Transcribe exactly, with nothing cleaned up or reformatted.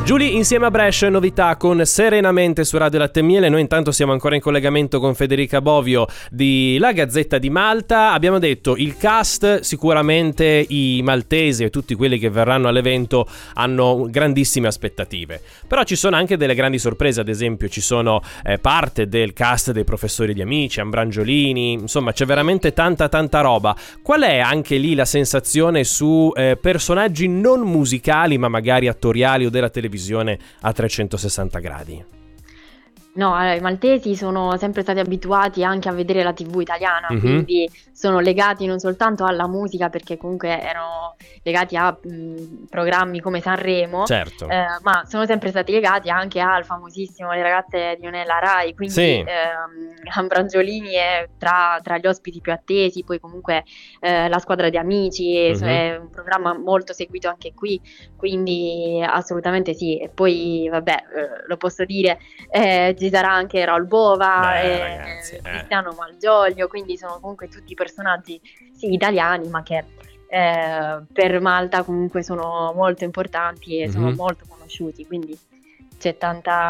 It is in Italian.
Giulia insieme a Brescia, novità con Serenamente su Radio Latte e Miele. Noi intanto siamo ancora in collegamento con Federica Bovio di La Gazzetta di Malta. Abbiamo detto il cast, sicuramente i maltesi e tutti quelli che verranno all'evento hanno grandissime aspettative, però ci sono anche delle grandi sorprese. Ad esempio ci sono eh, parte del cast dei Professori di Amici, Ambrangiolini, insomma c'è veramente tanta tanta roba. Qual è anche lì la sensazione su eh, personaggi non musicali ma magari attoriali o della televisione a trecentosessanta gradi? No, allora, i maltesi sono sempre stati abituati anche a vedere la tivù italiana, Mhm. quindi sono legati non soltanto alla musica, perché comunque erano legati a mh, programmi come Sanremo, Certo. eh, ma sono sempre stati legati anche al famosissimo Le ragazze di Nella Rai, quindi Sì. ehm, Ambrangiolini è tra, tra gli ospiti più attesi, poi comunque eh, La Squadra di Amici è, Mhm. è un programma molto seguito anche qui, quindi assolutamente sì. E poi vabbè, eh, lo posso dire, eh, ci sarà anche Raul Bova, Beh, e ragazzi, eh. Cristiano Malgioglio, quindi sono comunque tutti personaggi sì italiani, ma che eh, per Malta comunque sono molto importanti e sono Mhm. molto conosciuti, quindi c'è tanta